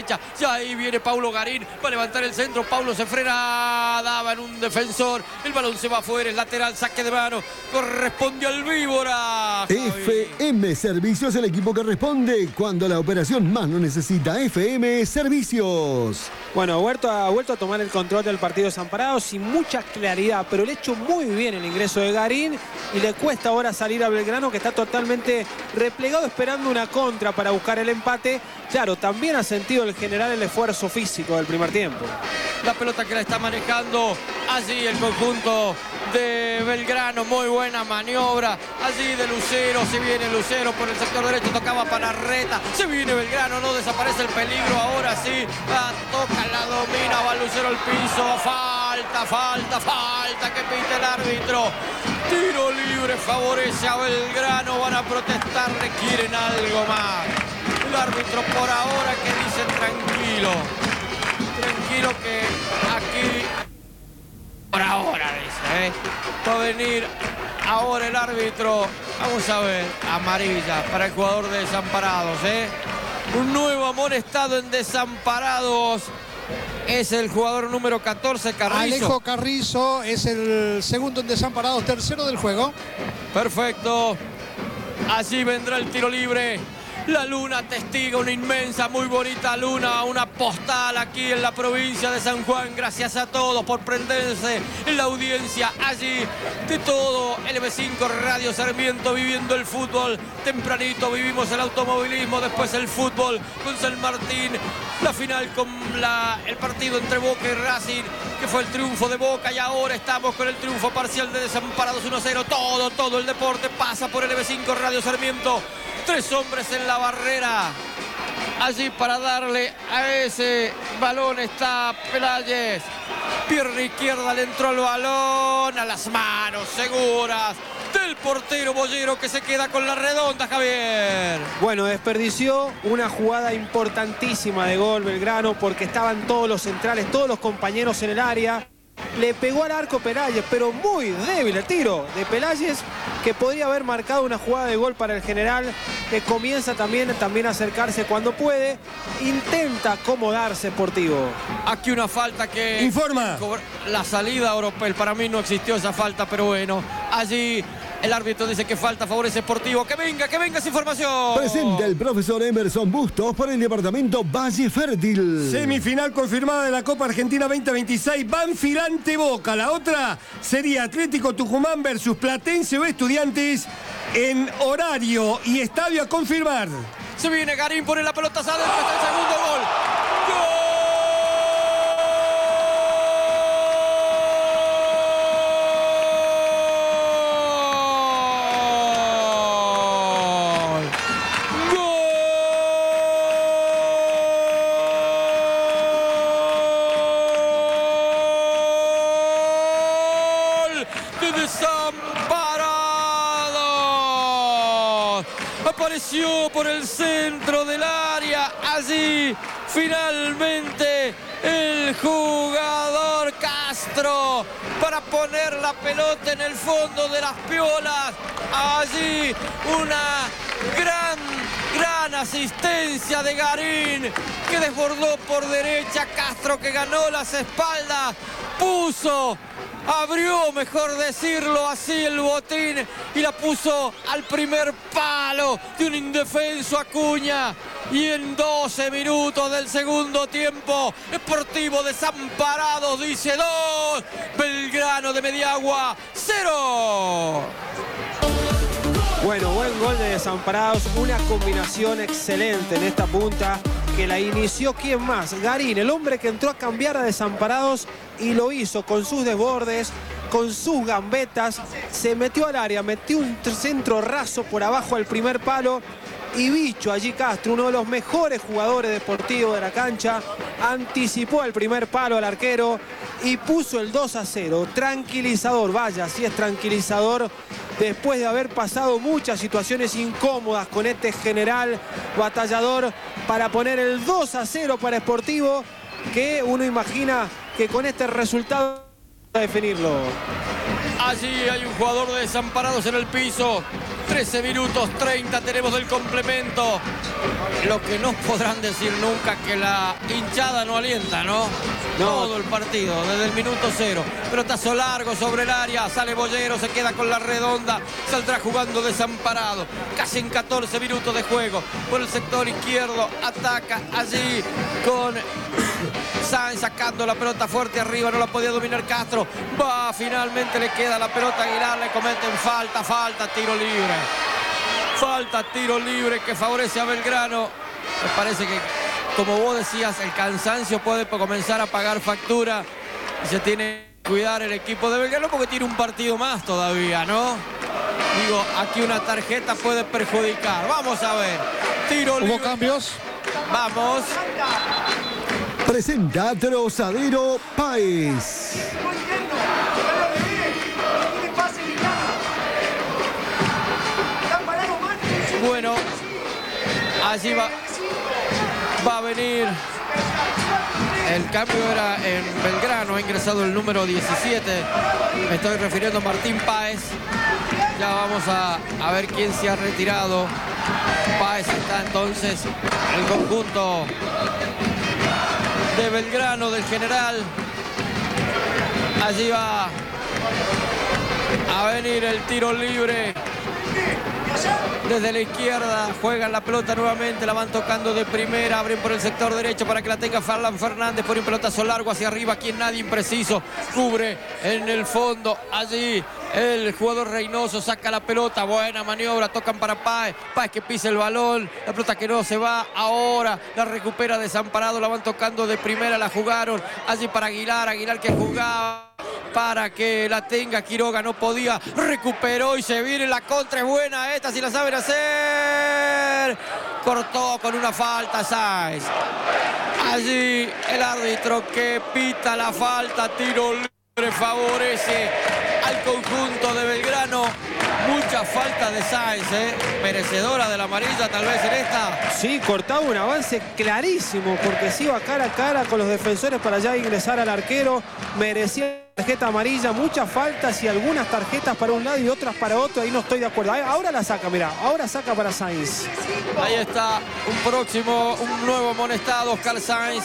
derecha. Ya ahí viene Paulo Garín. Va a levantar el centro. Paulo se frena. Daba en un defensor. El balón se va afuera. Es lateral. Saque de mano. Corresponde al Víbora. FM Servicios, el equipo que responde cuando la operación más lo necesita. FM Servicios. Bueno, ha vuelto a tomar el control del partido Desamparados sin mucha claridad, pero le ha hecho muy bien el ingreso de Garín y le cuesta ahora salir a Belgrano, que está totalmente replegado esperando una contra para buscar el empate. Claro, también ha sentido el general el esfuerzo físico del primer tiempo. La pelota que la está manejando allí el conjunto de Belgrano. Muy buena maniobra allí de Lucero. Se viene Lucero por el sector derecho. Tocaba Panarreta. Se viene Belgrano. No desaparece el peligro. Ahora sí. Toca, la domina. Va Lucero al piso. Falta. Que pite el árbitro. Tiro libre. Favorece a Belgrano. Van a protestar. Requieren algo más. El árbitro por ahora que dice tranquilo. Tranquilo que aquí... Por ahora dice, va a venir ahora el árbitro. Vamos a ver, amarilla para el jugador de Desamparados, Un nuevo amonestado en Desamparados. Es el jugador número 14, Carrizo. Alejo Carrizo es el segundo en Desamparados, tercero del juego. Perfecto. Allí vendrá el tiro libre. La luna testiga, una inmensa, muy bonita luna, una postal aquí en la provincia de San Juan. Gracias a todos por prenderse en la audiencia allí de todo. LB5 Radio Sarmiento, viviendo el fútbol. Tempranito vivimos el automovilismo, después el fútbol con San Martín. La final con el partido entre Boca y Racing, que fue el triunfo de Boca, y ahora estamos con el triunfo parcial de Desamparados 1-0. Todo el deporte pasa por LB5 Radio Sarmiento. 3 hombres en la barrera. Allí para darle a ese balón está Peláez. Pierna izquierda, le entró el balón a las manos seguras del portero Bollero, que se queda con la redonda, Javier. Bueno, desperdició una jugada importantísima de gol Belgrano, porque estaban todos los centrales, todos los compañeros en el área. Le pegó al arco Peláez, pero muy débil el tiro de Peláez, que podría haber marcado una jugada de gol para el general, que comienza también a acercarse cuando puede. Intenta acomodarse Sportivo. Aquí una falta que... Informa. La salida Oropel, para mí no existió esa falta, pero bueno, allí... El árbitro dice que falta, favorece Sportivo. Que venga esa información. Presenta el profesor Emerson Bustos por el departamento Valle Fértil. Semifinal confirmada de la Copa Argentina 2026. Banfield ante Boca. La otra sería Atlético Tucumán versus Platense o Estudiantes, en horario y estadio a confirmar. Se viene Garín, pone la pelota adentro, está el segundo gol. ¡Gol! Desamparados. Apareció por el centro del área. Allí finalmente el jugador Castro para poner la pelota en el fondo de las piolas. Allí una gran asistencia de Garín, que desbordó por derecha. Castro, que ganó las espaldas, abrió, mejor decirlo así, el botín y la puso al primer palo de un indefenso Acuña. Y en 12 minutos del segundo tiempo, Sportivo Desamparados dice 2, Belgrano de Mediagua 0. Bueno, buen gol de Desamparados, una combinación excelente en esta punta, que la inició ¿quién más? Garín, el hombre que entró a cambiar a Desamparados, y lo hizo con sus desbordes, con sus gambetas. Se metió al área, metió un centro raso por abajo al primer palo, y Bicho, allí Castro, uno de los mejores jugadores deportivos de la cancha, anticipó el primer palo al arquero y puso el 2-0. Tranquilizador, vaya, sí es tranquilizador, después de haber pasado muchas situaciones incómodas con este general batallador, para poner el 2-0 para Sportivo, que uno imagina que con este resultado va a definirlo. Allí hay un jugador de Desamparados en el piso. 13 minutos 30 tenemos del complemento. Lo que no podrán decir nunca que la hinchada no alienta, ¿no? Todo el partido, desde el minuto 0. Pelotazo largo sobre el área, sale Bollero, se queda con la redonda, saldrá jugando Desamparado. Casi en 14 minutos de juego. Por el sector izquierdo, ataca allí con Sáenz sacando la pelota fuerte arriba, no la podía dominar Castro. Va, finalmente le queda la pelota a Aguilar, le cometen falta, tiro libre. Falta, tiro libre que favorece a Belgrano. Me parece que, como vos decías, el cansancio puede comenzar a pagar factura y se tiene que cuidar el equipo de Belgrano porque tiene un partido más todavía, ¿no? Digo, aquí una tarjeta puede perjudicar. Vamos a ver. Tiro libre. ¿Hubo cambios? Vamos. Presenta Trozadero Páez. Bueno, allí va a venir. El cambio era en Belgrano, ha ingresado el número 17. Me estoy refiriendo a Martín Páez. Ya vamos a ver quién se ha retirado. Páez está entonces en el conjunto de Belgrano, del General. Allí va a venir el tiro libre. Desde la izquierda juegan la pelota nuevamente, la van tocando de primera, abren por el sector derecho para que la tenga Farlan Fernández, pone un pelotazo largo hacia arriba, quien nadie impreciso, cubre en el fondo, allí el jugador Reynoso saca la pelota, buena maniobra, tocan para Páez, Páez que pisa el balón, la pelota que no se va, ahora la recupera Desamparado, la van tocando de primera, la jugaron allí para Aguilar, Aguilar que jugaba para que la tenga Quiroga, no podía, recuperó y se viene la contra, es buena esta, si la saben hacer, cortó con una falta Sáenz. Allí el árbitro que pita la falta, tiro libre, favorece al conjunto de Belgrano. Mucha falta de Sáenz, merecedora de la amarilla tal vez en esta. Sí, cortaba un avance clarísimo porque se iba cara a cara con los defensores para ya ingresar al arquero. Merecía tarjeta amarilla, muchas faltas y algunas tarjetas para un lado y otras para otro. Ahí no estoy de acuerdo. Ahora la saca, mirá, ahora saca para Sáenz. Ahí está un nuevo amonestado, Oscar Sáenz.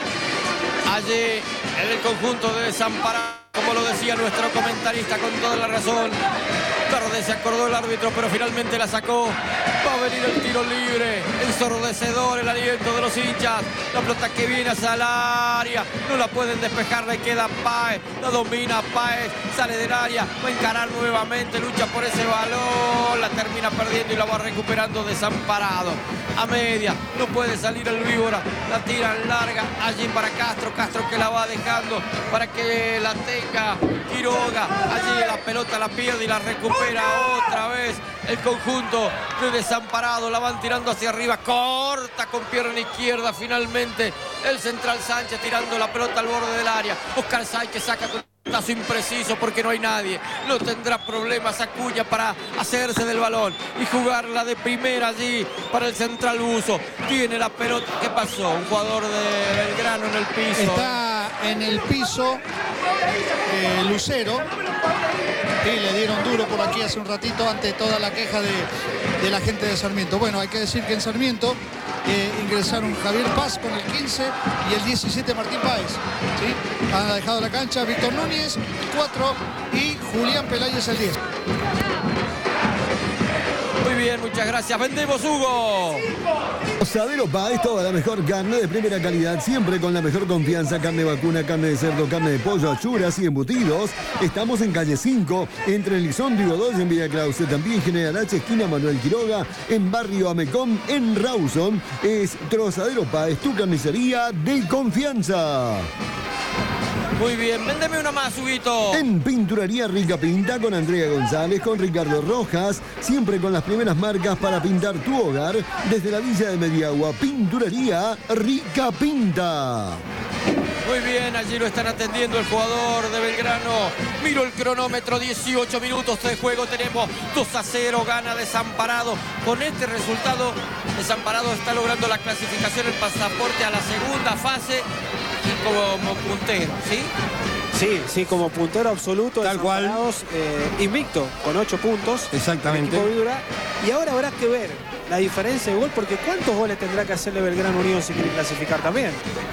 Allí en el conjunto de Desamparado, como lo decía nuestro comentarista con toda la razón. Tarde se acordó el árbitro, pero finalmente la sacó. Va a venir el tiro libre, ensordecedor el aliento de los hinchas. La pelota que viene hacia el área, no la pueden despejar, le queda Páez, la domina Páez, sale del área, va a encarar nuevamente, lucha por ese balón, la termina perdiendo y la va recuperando Desamparado. A media, no puede salir el víbora, la tiran larga, allí para Castro, Castro que la va dejando para que la tenga Quiroga, allí la pelota la pierde y la recupera otra vez el conjunto de Desamparado, la van tirando hacia arriba, corta con pierna izquierda finalmente el central Sánchez tirando la pelota al borde del área, Oscar Sáenz que saca con un tazo impreciso porque no hay nadie, no tendrá problemas Acuña para hacerse del balón y jugarla de primera allí para el central Buzo, tiene la pelota, ¿qué pasó? Un jugador de Belgrano en el piso. Está en el piso Lucero. Y le dieron duro por aquí hace un ratito ante toda la queja de la gente de Sarmiento. Bueno, hay que decir que en Sarmiento ingresaron Javier Paz con el 15 y el 17 Martín Páez. ¿Sí? Han dejado la cancha Víctor Núñez, 4 y Julián Peláez el 10. Muy bien, muchas gracias. Vendemos, Hugo. Trozadero Páez, toda la mejor carne de primera calidad, siempre con la mejor confianza, carne vacuna, carne de cerdo, carne de pollo, achuras y embutidos. Estamos en calle 5, entre Elizondo y Godoy en Villa Krause, también General H, esquina Manuel Quiroga, en Barrio Amecón, en Rawson. Es Trozadero Páez, tu carnicería de confianza. Muy bien, véndeme una más, Huguito. En Pinturería Rica Pinta con Andrea González, con Ricardo Rojas, siempre con las primeras marcas para pintar tu hogar, desde la Villa de Mediagua. Pinturería Rica Pinta. Muy bien, allí lo están atendiendo el jugador de Belgrano. Miro el cronómetro, 18 minutos de juego, tenemos 2-0, gana Desamparado. Con este resultado, Desamparado está logrando la clasificación, el pasaporte a la segunda fase y como puntero, ¿sí? Sí, como puntero absoluto. Tal cual. Desamparados, invicto, con 8 puntos. Exactamente. El equipo Vidura. Y ahora habrá que ver la diferencia de gol, porque ¿cuántos goles tendrá que hacerle Belgrano Unión si quiere clasificar también?